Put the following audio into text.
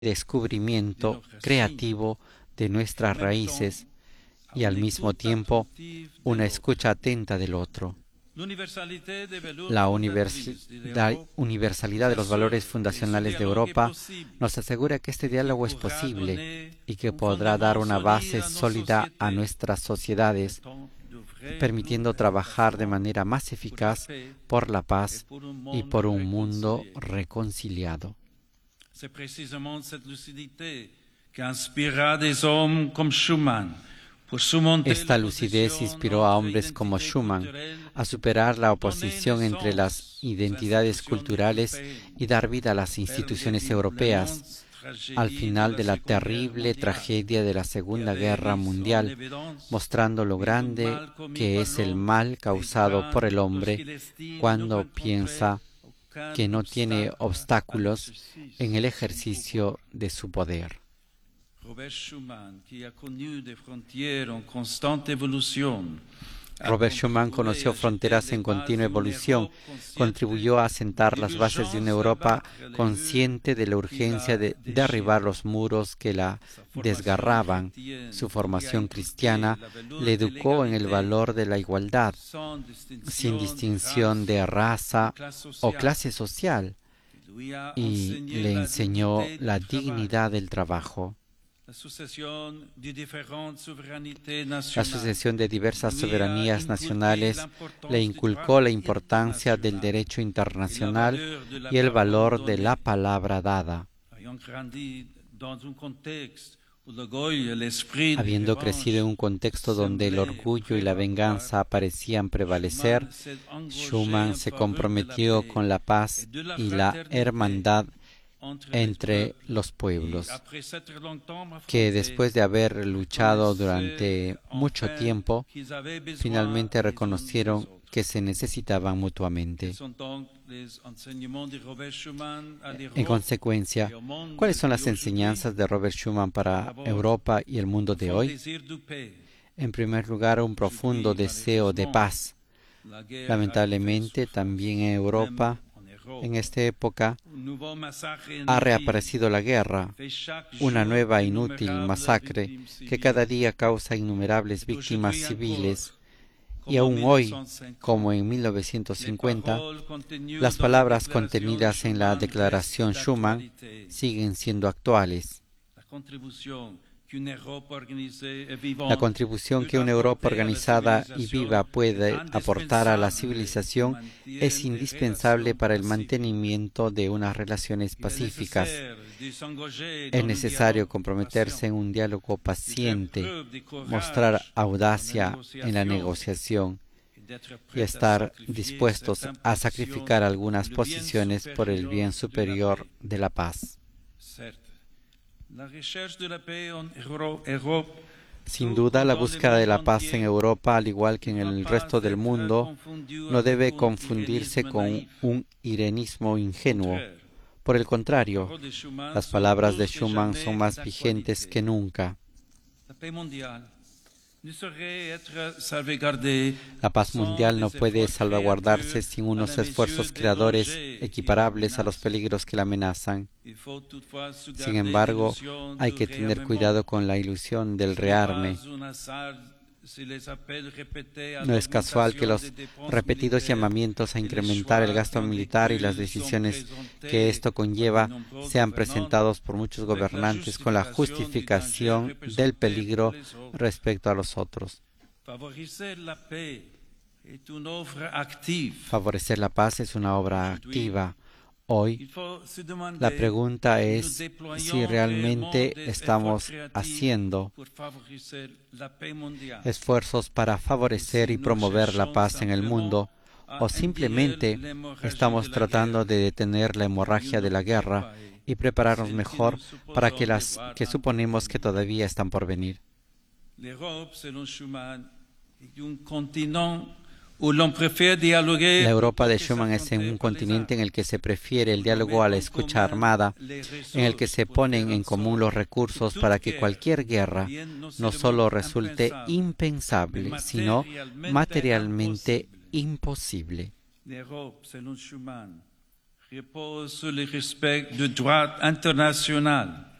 descubrimiento creativo de nuestras raíces y al mismo tiempo una escucha atenta del otro. La universalidad de los valores fundacionales de Europa nos asegura que este diálogo es posible y que podrá dar una base sólida a nuestras sociedades, permitiendo trabajar de manera más eficaz por la paz y por un mundo reconciliado. C'est précisément cette lucidité qui inspira des hommes comme Schumann. Esta lucidez inspiró a hombres como Schumann a superar la oposición entre las identidades culturales y dar vida a las instituciones europeas al final de la terrible tragedia de la Segunda Guerra Mundial, mostrando lo grande que es el mal causado por el hombre cuando piensa que no tiene obstáculos en el ejercicio de su poder. Robert Schuman, qui a connu des frontières en constante évolution, Robert Schuman conoció fronteras en continua evolución, contribuyó a asentar las bases de una Europa consciente de la urgencia de derribar los muros que la desgarraban. Su formación cristiana le educó en el valor de la igualdad, sin distinción de raza o clase social, y le enseñó la dignidad del trabajo. La sucesión de diversas soberanías nacionales le inculcó la importancia del derecho internacional y el valor de la palabra dada. Habiendo crecido en un contexto donde el orgullo y la venganza parecían prevalecer, Schuman se comprometió con la paz y la hermandad entre los pueblos, que después de haber luchado durante mucho tiempo, finalmente reconocieron que se necesitaban mutuamente. En consecuencia, ¿cuáles son las enseñanzas de Robert Schuman para Europa y el mundo de hoy? En primer lugar, un profundo deseo de paz. Lamentablemente, también en Europa, en esta época, ha reaparecido la guerra, una nueva inútil masacre que cada día causa innumerables víctimas civiles. Y aún hoy, como en 1950, las palabras contenidas en la Declaración Schuman siguen siendo actuales. La contribución que una Europa organizada y viva puede aportar a la civilización es indispensable para el mantenimiento de unas relaciones pacíficas. Es necesario comprometerse en un diálogo paciente, mostrar audacia en la negociación y estar dispuestos a sacrificar algunas posiciones por el bien superior de la paz. Sin duda, la búsqueda de la paz en Europa, al igual que en el resto del mundo, no debe confundirse con un irenismo ingenuo. Por el contrario, las palabras de Schuman son más vigentes que nunca. La paz mundial no puede salvaguardarse sin unos esfuerzos creadores equiparables a los peligros que la amenazan. Sin embargo, hay que tener cuidado con la ilusión del rearme. No es casual que los repetidos llamamientos a incrementar el gasto militar y las decisiones que esto conlleva sean presentados por muchos gobernantes con la justificación del peligro respecto a los otros. Favorecer la paz es una obra activa. Hoy, la pregunta es si realmente estamos haciendo esfuerzos para favorecer y promover la paz en el mundo, o simplemente estamos tratando de detener la hemorragia de la guerra y prepararnos mejor para las que suponemos que todavía están por venir. La Europa de Schuman es un continente en el que se prefiere el diálogo a la escucha armada, en el que se ponen en común los recursos para que cualquier guerra no solo resulte impensable, sino materialmente imposible. repose sur le respect du droit international.